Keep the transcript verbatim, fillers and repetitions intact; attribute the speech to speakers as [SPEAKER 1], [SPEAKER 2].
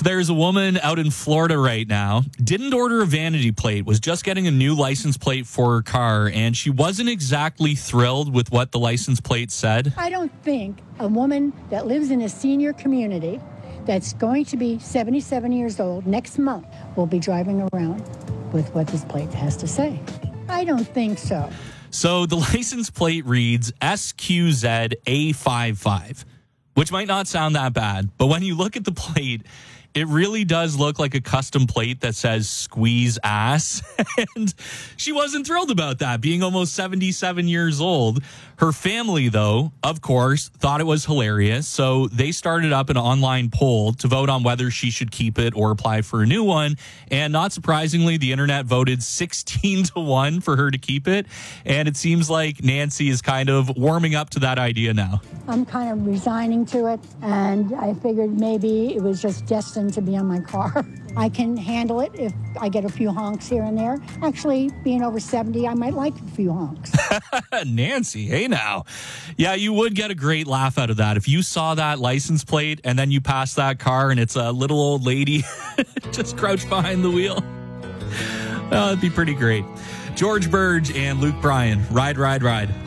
[SPEAKER 1] There's a woman out in Florida right now, didn't order a vanity plate, was just getting a new license plate for her car, and she wasn't exactly thrilled with what the license plate said.
[SPEAKER 2] I don't think a woman that lives in a senior community that's going to be seventy-seven years old next month will be driving around with what this plate has to say. I don't think so.
[SPEAKER 1] So the license plate reads S Q Z A fifty-five, which might not sound that bad, but when you look at the plate, it really does look like a custom plate that says squeeze ass. And she wasn't thrilled about that, being almost seventy-seven years old. Her family, though, of course, thought it was hilarious. So they started up an online poll to vote on whether she should keep it or apply for a new one. And not surprisingly, the internet voted sixteen to one for her to keep it. And it seems like Nancy is kind of warming up to that idea now.
[SPEAKER 2] I'm kind of resigning to it, and I figured maybe it was just destined to be on my car. I can handle it if I get a few honks here and there. Actually, being over seventy, I might like a few honks.
[SPEAKER 1] Nancy, hey now. Yeah, you would get a great laugh out of that. If you saw that license plate and then you pass that car and it's a little old lady just crouched behind the wheel. Oh, that'd be pretty great. George Burge and Luke Bryan, Ride, Ride, Ride.